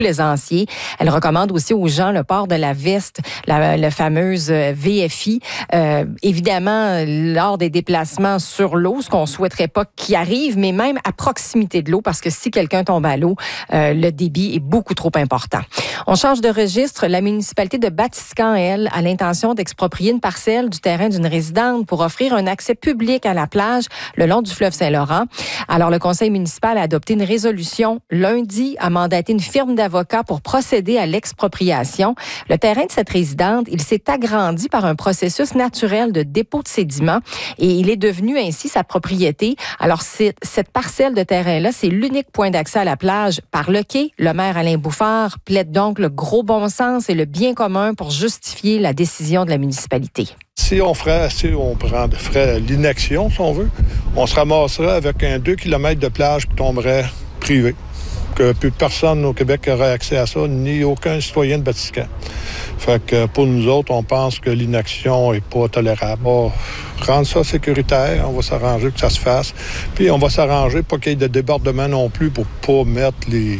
plaisanciers. Elle recommande aussi aux gens le port de la veste, la fameuse VFI. Évidemment, lors des déplacements sur l'eau, ce qu'on souhaiterait pas qu'il arrive, mais même à proximité de l'eau, parce que si quelqu'un tombe à l'eau, le débit est beaucoup trop important. On change de registre. La municipalité de Batiscan, elle, a l'intention d'exproprier une parcelle du terrain d'une résidente pour offrir un accès public à la plage le long du fleuve Saint-Laurent. Alors, le conseil municipal a adopté une résolution lundi, a mandaté une firme d'avocats pour procéder à l'expropriation. Le terrain de cette résidente, il s'est agrandi par un processus naturel de dépôt de sédiments et il est devenu ainsi sa propriété. Alors, cette parcelle de terrain-là, c'est l'unique point d'accès à la plage par le quai. Le maire Alain Bouffard plaide donc le gros bon sens et le bien commun pour justifier la décision de la municipalité. Si on ferait l'inaction, si on veut, on se ramasserait avec un 2 km de plage qui tomberait privé. Que plus personne au Québec aurait accès à ça, ni aucun citoyen de Batiscan. Fait que pour nous autres, on pense que l'inaction est pas tolérable. On va rendre ça sécuritaire, on va s'arranger que ça se fasse. Puis on va s'arranger pas qu'il y ait de débordement non plus pour pas mettre les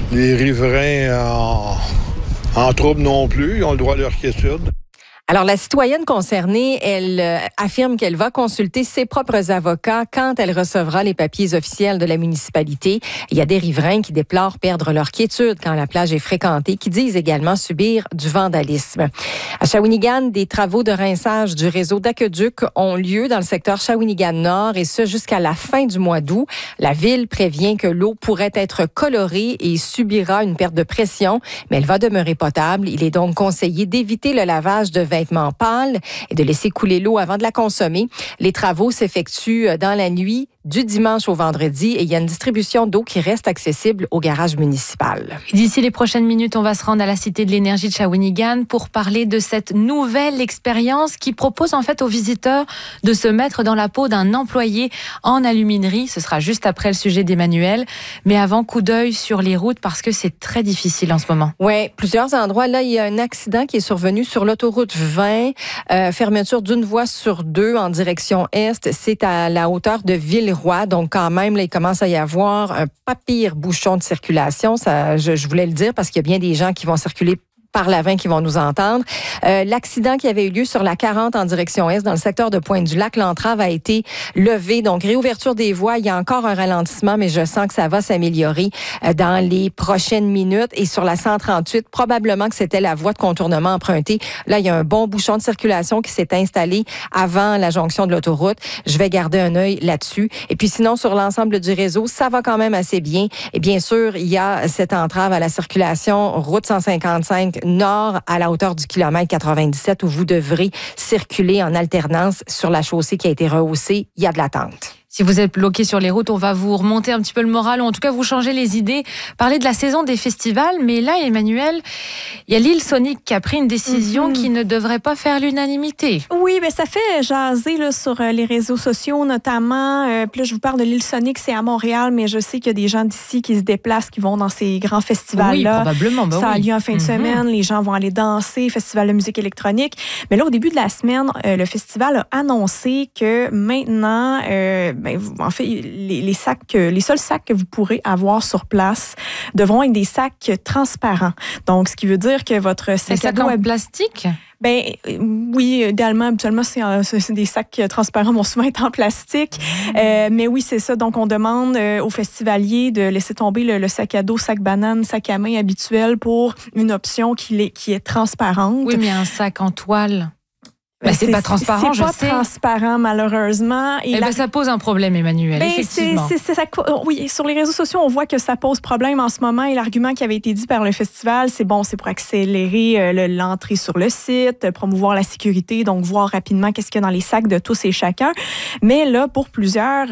riverains en trouble non plus. Ils ont le droit à leur quiétude. Alors, la citoyenne concernée, elle affirme qu'elle va consulter ses propres avocats quand elle recevra les papiers officiels de la municipalité. Il y a des riverains qui déplorent perdre leur quiétude quand la plage est fréquentée, qui disent également subir du vandalisme. À Shawinigan, des travaux de rinçage du réseau d'aqueduc ont lieu dans le secteur Shawinigan-Nord et ce jusqu'à la fin du mois d'août. La ville prévient que l'eau pourrait être colorée et subira une perte de pression, mais elle va demeurer potable. Il est donc conseillé d'éviter le lavage de vêtements pâles et de laisser couler l'eau avant de la consommer. Les travaux s'effectuent dans la nuit du dimanche au vendredi et il y a une distribution d'eau qui reste accessible au garage municipal. D'ici les prochaines minutes, on va se rendre à la Cité de l'énergie de Shawinigan pour parler de cette nouvelle expérience qui propose en fait aux visiteurs de se mettre dans la peau d'un employé en aluminerie. Ce sera juste après le sujet d'Emmanuel. Mais avant, coup d'œil sur les routes parce que c'est très difficile en ce moment. Oui, plusieurs endroits. Là, il y a un accident qui est survenu sur l'autoroute 20. Fermeture d'une voie sur 2 en direction est. C'est à la hauteur de Villeroy. Donc, quand même, là, il commence à y avoir un pas pire bouchon de circulation. Ça, je voulais le dire parce qu'il y a bien des gens qui vont circuler par la 20 qui vont nous entendre. L'accident qui avait eu lieu sur la 40 en direction est, dans le secteur de Pointe-du-Lac, l'entrave a été levée. Donc, réouverture des voies. Il y a encore un ralentissement, mais je sens que ça va s'améliorer dans les prochaines minutes. Et sur la 138, probablement que c'était la voie de contournement empruntée. Là, il y a un bon bouchon de circulation qui s'est installé avant la jonction de l'autoroute. Je vais garder un œil là-dessus. Et puis sinon, sur l'ensemble du réseau, ça va quand même assez bien. Et bien sûr, il y a cette entrave à la circulation, route 155 nord à la hauteur du kilomètre 97 où vous devrez circuler en alternance sur la chaussée qui a été rehaussée. Il y a de l'attente. Si vous êtes bloqué sur les routes, on va vous remonter un petit peu le moral, ou en tout cas vous changer les idées, parler de la saison des festivals. Mais là, Emmanuel, il y a l'île Sonic qui a pris une décision qui ne devrait pas faire l'unanimité. Oui, mais ça fait jaser là, sur les réseaux sociaux notamment. Puis là, je vous parle de l'île Sonic, c'est à Montréal, mais je sais qu'il y a des gens d'ici qui se déplacent, qui vont dans ces grands festivals-là. Oui, probablement. Ça a lieu en fin de semaine, les gens vont aller danser, festival de musique électronique. Mais là, au début de la semaine, le festival a annoncé que maintenant... en fait, les seuls sacs que vous pourrez avoir sur place devront être des sacs transparents. Donc, ce qui veut dire que votre sac à dos en plastique? Ben oui, idéalement, habituellement, c'est des sacs transparents vont souvent être en plastique. Mais oui, c'est ça. Donc, on demande aux festivaliers de laisser tomber le sac à dos, sac banane, sac à main habituel pour une option qui est transparente. Oui, mais un sac en toile... c'est pas transparent, je sais. C'est pas transparent, malheureusement. Et ça pose un problème, Emmanuel, effectivement. Oui, sur les réseaux sociaux, on voit que ça pose problème en ce moment. Et l'argument qui avait été dit par le festival, c'est pour accélérer l'entrée sur le site, promouvoir la sécurité, donc voir rapidement qu'est-ce qu'il y a dans les sacs de tous et chacun. Mais là, pour plusieurs,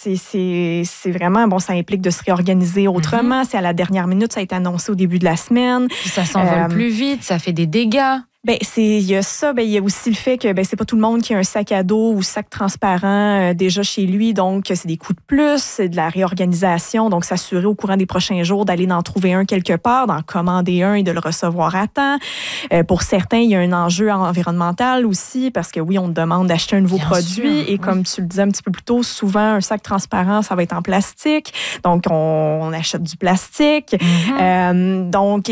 c'est vraiment, ça implique de se réorganiser autrement. C'est à la dernière minute, ça a été annoncé au début de la semaine. Puis ça s'envole plus vite, ça fait des dégâts. Il y a ça. Il y a aussi le fait que c'est pas tout le monde qui a un sac à dos ou sac transparent déjà chez lui. Donc, c'est des coûts de plus, c'est de la réorganisation. Donc, s'assurer au courant des prochains jours d'aller en trouver un quelque part, d'en commander un et de le recevoir à temps. Pour certains, il y a un enjeu environnemental aussi parce que oui, on demande d'acheter un nouveau produit. Et comme tu le disais un petit peu plus tôt, souvent, un sac transparent, ça va être en plastique. Donc, on achète du plastique. Donc,